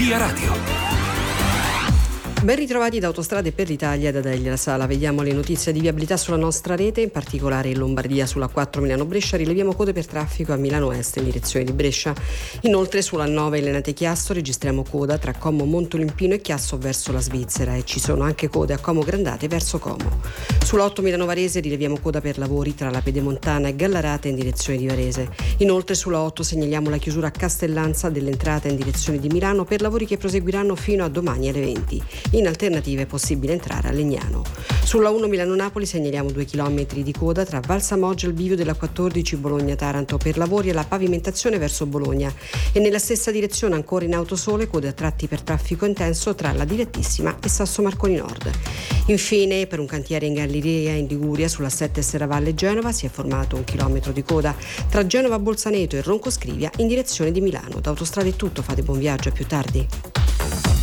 Via Radio. Ben ritrovati da Autostrade per l'Italia da Delia La Sala. Vediamo le notizie di viabilità sulla nostra rete, in particolare in Lombardia sulla 4 Milano-Brescia rileviamo code per traffico a Milano Est in direzione di Brescia. Inoltre sulla 9 Lenate-Chiasso registriamo coda tra Como Montolimpino e Chiasso verso la Svizzera e ci sono anche code a Como Grandate verso Como. Sulla 8 Milano-Varese rileviamo coda per lavori tra la Pedemontana e Gallarate in direzione di Varese. Inoltre sulla 8 segnaliamo la chiusura a Castellanza dell'entrata in direzione di Milano per lavori che proseguiranno fino a domani alle 20. In alternativa è possibile entrare a Legnano. Sulla 1 Milano-Napoli segnaliamo 2 km di coda tra Valsamoggia e il bivio della 14 Bologna-Taranto per lavori e la pavimentazione verso Bologna e nella stessa direzione ancora in autosole code a tratti per traffico intenso tra la Direttissima e Sasso Marconi Nord. Infine per un cantiere in Galleria in Liguria sulla 7 Serravalle Genova si è formato 1 chilometro di coda tra Genova Bolzaneto e Ronco Scrivia in direzione di Milano. Da Autostrade è tutto, fate buon viaggio, a più tardi.